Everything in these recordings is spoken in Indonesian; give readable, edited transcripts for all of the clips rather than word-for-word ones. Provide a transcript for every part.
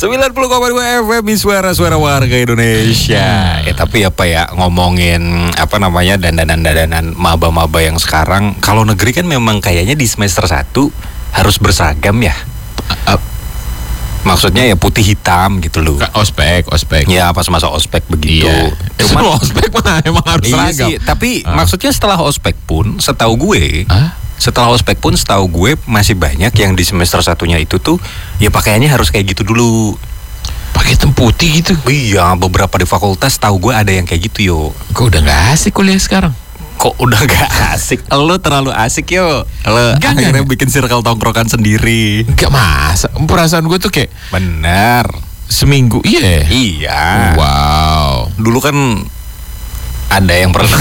90,2 FM suara-suara warga Indonesia. Tapi apa ya, ngomongin apa namanya dandanan maba-maba yang sekarang, kalau negeri kan memang kayaknya di semester 1 harus berseragam ya. Maksudnya ya putih hitam gitu loh. Ospek. Ya pas masa ospek begitu. Iya. Cuma ospek mah emang harus iya seragam. sih, tapi maksudnya setelah ospek pun setahu gue, setahu gue masih banyak yang di semester 1-nya itu tuh ya pakaiannya harus kayak gitu dulu. Pakai hitam putih gitu. Iya, beberapa di fakultas tahu gue ada yang kayak gitu yo. Kok udah gak asik kuliah sekarang? Kok udah gak asik? Lo terlalu asik yo. Lo akhirnya bikin circle tongkrongan sendiri. Gak masa. Perasaan gue tuh kayak bener. Seminggu iya. Iya. Wow. Dulu kan ada yang pernah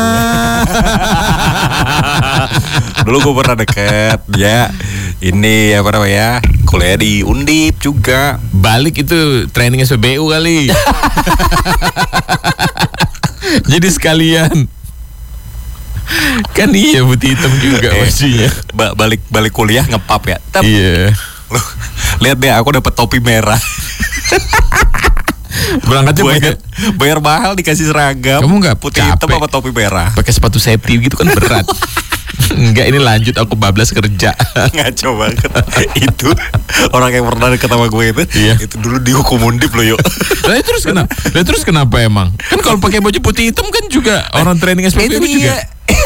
dulu gue pernah deket ya. Ini apa namanya, kuliah di Undip juga. Balik itu training SPBU kali. Jadi sekalian. Kan iya putih hitam juga maksudnya. Balik kuliah ngepap ya. Tapi iya. Lihat deh, aku dapat topi merah. Berangkatnya bayar mahal dikasih seragam. Kamu nggak putih hitam apa topi merah? Pakai sepatu safety gitu kan berat. Enggak, ini lanjut aku bablas kerja. Ngaco banget. Itu orang yang pernah deket sama gue itu, iya. Itu dulu dihukum Undip loh yuk. Terus kenapa emang? Kan kalau pakai baju putih hitam kan juga orang training SPBU juga.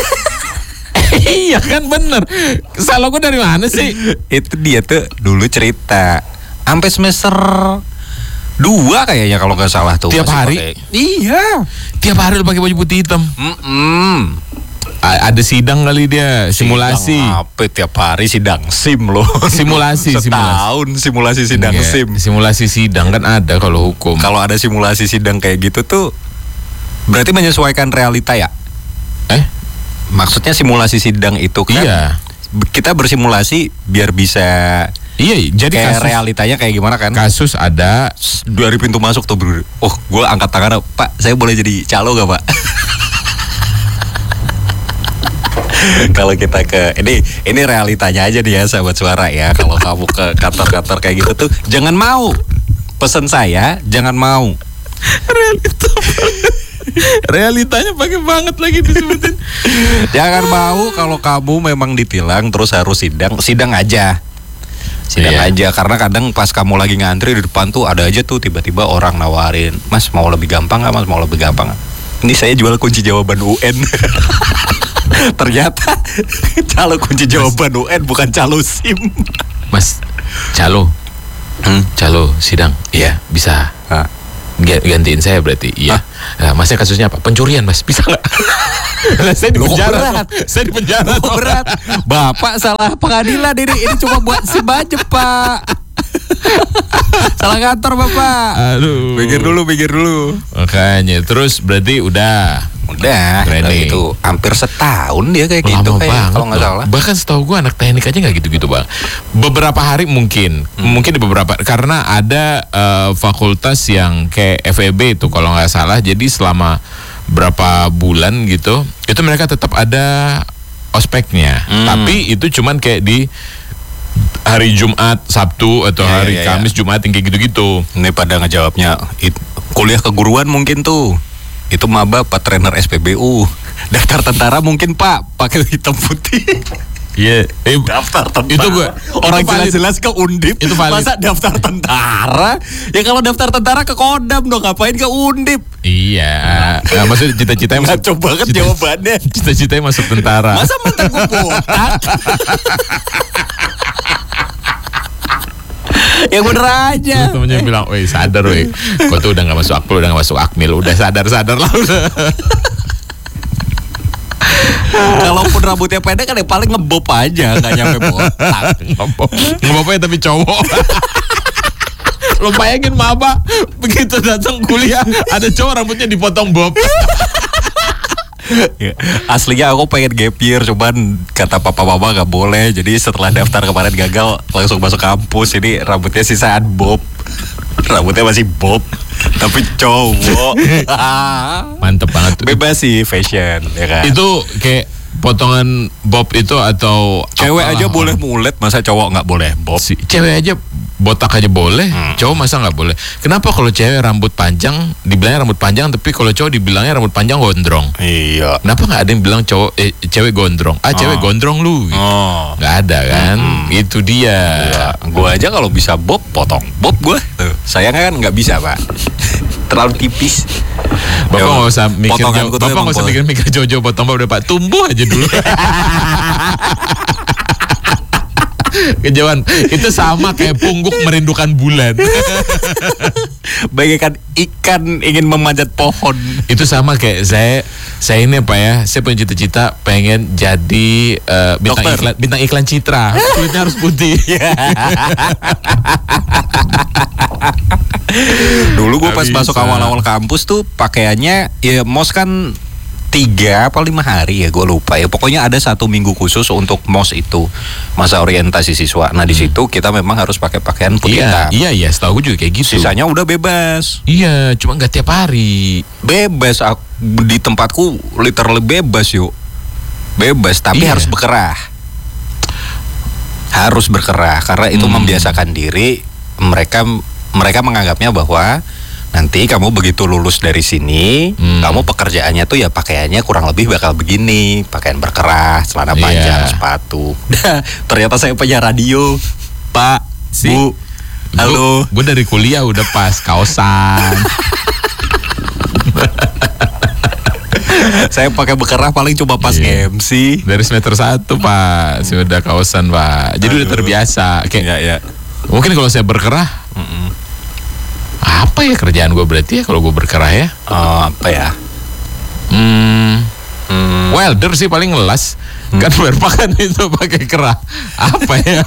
Iya kan bener. Salah gue dari mana sih? Itu dia tuh dulu cerita sampai semester 2 kayaknya kalau nggak salah tuh. Tiap hari? Iya. Tiap hari lu pakai baju putih hitam. Ada sidang kali dia, simulasi. Apa tiap hari sidang SIM loh. Simulasi. Setahun simulasi sidang SIM. Simulasi sidang kan ada kalau hukum. Kalau ada simulasi sidang kayak gitu tuh berarti menyesuaikan realita ya? Maksudnya simulasi sidang itu kan iya. Kita bersimulasi biar bisa. Iya, jadi kayak realitanya kayak gimana kan? Kasus ada dari pintu masuk tuh bro. Oh, gue angkat tangan, Pak, saya boleh jadi calo gak Pak? Kalau kita ke ini realitanya aja nih ya sahabat suara ya. Kalau kamu ke kantor-kantor kayak gitu tuh jangan mau. Pesan saya jangan mau. Realitanya pakai banget lagi disebutin. Jangan mau kalau kamu memang ditilang terus harus sidang aja. Aja, karena kadang pas kamu lagi ngantri di depan tuh ada aja tuh tiba-tiba orang nawarin, Mas mau lebih gampang nggak Mas, mau lebih gampang gak? Ini saya jual kunci jawaban UN. Ternyata calo kunci jawaban UN bukan calo SIM. Mas, calo sidang. Iya, bisa. Gantiin saya berarti. Iya. Nah, Masnya kasusnya apa? Pencurian Mas, bisa nggak? Saya di penjara. Saya di penjara. Berat. Bapak salah pengadilan ini cuma buat SIM aja Pak. Salah kantor Bapak. Aduh. Pikir dulu. Makanya terus berarti udah training itu hampir setahun dia kayak lama gitu banget kalau nggak salah. Bahkan setahu gue anak teknik aja nggak gitu-gitu Bang. Beberapa hari mungkin di beberapa, karena ada fakultas yang kayak FEB itu kalau nggak salah, jadi selama berapa bulan gitu itu mereka tetap ada ospeknya, tapi itu cuman kayak di hari Jumat, Sabtu atau hari Kamis, Jumat yang kayak gitu-gitu. Ini pada ngejawabnya kuliah keguruan mungkin tuh. Itu maba Pak trainer SPBU. Daftar tentara mungkin Pak pakai hitam putih. Iya, daftar tentara. Itu gue orang jelas-jelas ke Undip. Itu valid. Masa daftar tentara? Ya kalau daftar tentara ke Kodam dong, ngapain ke Undip? Iya. Nah, maksudnya cita-citanya masuk. Coba banget jawabannya. Cita-citanya masuk tentara. Masa mantan gue botak? Yang bener aja. Terus temennya bilang, weh sadar weh, kau tuh udah gak masuk akpol, udah gak masuk akmil, udah sadar lah udah. Kalaupun rambutnya pendek kan yang paling ngebob aja, gak nyampe botak. Ngebobnya tapi cowok. Lo bayangin maba begitu datang kuliah ada cowok rambutnya dipotong bob. Ya, aslinya aku pengen gap year, cuman kata papa mama gak boleh. Jadi setelah daftar kemarin gagal, langsung masuk kampus. Ini rambutnya sisaan bob. Rambutnya masih bob tapi cowok. Mantep banget tuh. Bebas sih fashion ya kan. Itu kayak potongan bob itu atau cewek aja boleh mulet, masa cowok nggak boleh bob? Cewek aja botak aja boleh, cowok masa nggak boleh? Kenapa kalau cewek rambut panjang dibilangnya rambut panjang, tapi kalau cowok dibilangnya rambut panjang gondrong? Iya. Kenapa nggak ada yang bilang cewek gondrong? Cewek gondrong lu. Gitu. Nggak ada kan? Itu dia. Ya, gue aja kalau bisa bob, potong bob gue. Sayangnya kan nggak bisa, Pak. Terlalu tipis. Bapak nggak usah mikir, potonganku tuh Bapak emang nggak usah mikir jauh-jauh potong bob, Pak. Tumbuh aja dulu. Kejauhan itu sama kayak pungguk merindukan bulan. Bagaikan ikan ingin memanjat pohon. Itu sama kayak saya ini apa ya? Saya punya cita-cita pengen jadi bintang iklan Citra. Kulitnya harus putih. Dulu gue pas Gak masuk bisa. awal-awal kampus tuh pakaiannya ya mos kan 3 apa 5 hari ya, gue lupa ya. Pokoknya ada 1 minggu khusus untuk mos itu, masa orientasi siswa. Nah di situ kita memang harus pakai pakaian putih hitam. Iya, setahu gue juga kayak gitu. Sisanya udah bebas. Iya, cuma nggak tiap hari. Bebas di tempatku literally bebas yuk. Bebas tapi Iya. harus berkerah. Harus berkerah karena itu membiasakan diri. Mereka menganggapnya bahwa nanti kamu begitu lulus dari sini, kamu pekerjaannya tuh ya pakaiannya kurang lebih bakal begini, pakaian berkerah, celana panjang, sepatu. Ternyata saya punya radio, Pak, Bu. Halo. Gue dari kuliah udah pas kaosan. Saya pakai berkerah paling cuma pas MC. Dari semester 1 Pak, sudah kaosan Pak. Jadi udah terbiasa. Kayak Ya. mungkin kalau saya berkerah, apa ya kerjaan gue berarti ya kalau gue berkerah ya? Apa ya? Welder sih paling ngelas. Kan berpakan itu pakai kerah. Apa ya?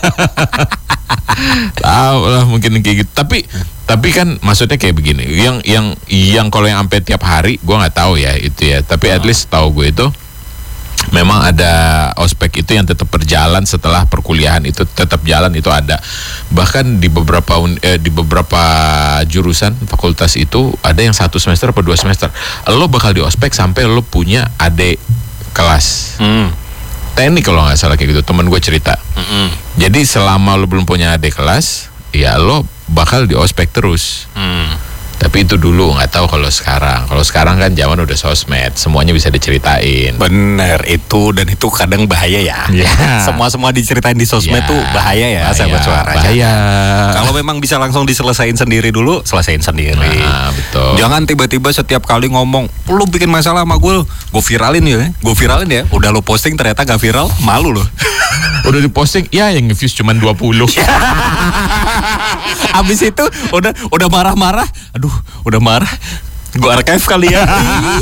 Tahu lah mungkin kayak gitu. Tapi kan maksudnya kayak begini. Yang kalau yang sampai tiap hari gue nggak tahu ya itu ya. Tapi at least tahu gue itu memang ada ospek itu yang tetap berjalan setelah perkuliahan itu tetap jalan, itu ada. Bahkan di beberapa jurusan fakultas itu ada yang 1 semester atau 2 semester. Lo bakal di ospek sampai lo punya adik kelas. Teknik kalau nggak salah kayak gitu, temen gue cerita. Jadi selama lo belum punya adik kelas, ya lo bakal di ospek terus. Tapi itu dulu, nggak tahu kalau sekarang. Kalau sekarang kan zaman udah sosmed, semuanya bisa diceritain. Bener itu, dan itu kadang bahaya ya. Semua diceritain di sosmed tuh bahaya ya, sahabat suara. Bahaya. Kalau memang bisa langsung diselesain sendiri dulu, selesain sendiri. Nah, betul. Jangan tiba-tiba setiap kali ngomong, lu bikin masalah sama gue viralin ya. Udah lu posting ternyata gak viral, malu lo. Udah diposting, ya yang nge-views cuma 20. Abis itu udah marah-marah, aduh udah marah, gue archive kali ya.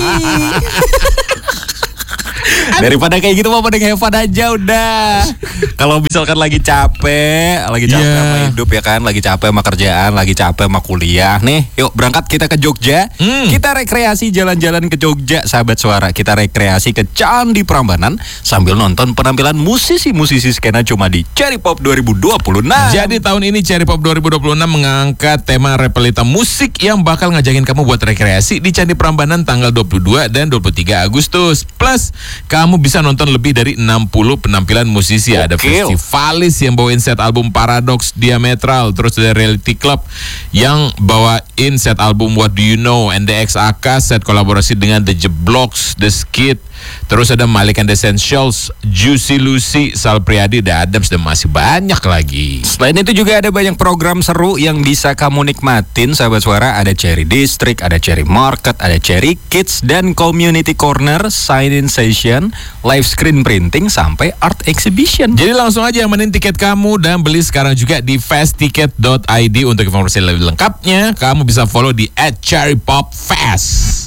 Daripada kayak gitu mah mending have fun aja udah. Kalau misalkan lagi capek sama hidup ya kan, lagi capek sama kerjaan, lagi capek sama kuliah nih, yuk berangkat kita ke Jogja. Kita rekreasi jalan-jalan ke Jogja, sahabat suara. Kita rekreasi ke Candi Prambanan sambil nonton penampilan musisi-musisi skena cuma di Cherry Pop 2026. Jadi tahun ini Cherry Pop 2026 mengangkat tema Repelita musik yang bakal ngajakin kamu buat rekreasi di Candi Prambanan tanggal 22 dan 23 Agustus. Plus kamu bisa nonton lebih dari 60 penampilan musisi. Ada festivalis yang bawain set album Paradox Diametral, terus ada Reality Club yang bawain set album What Do You Know, NDXAK set kolaborasi dengan The Jebloks, The Skid, terus ada Malik and the Essentials, Juicy Lucy, Sal Priadi, The Adams, dan masih banyak lagi. Selain itu juga ada banyak program seru yang bisa kamu nikmatin, sahabat suara. Ada Cherry District, ada Cherry Market, ada Cherry Kids, dan Community Corner, Sign-in Session, live screen printing, sampai art exhibition. Jadi langsung aja amanin tiket kamu dan beli sekarang juga di fastticket.id. Untuk informasi lebih lengkapnya, kamu bisa follow di @cherrypopfest.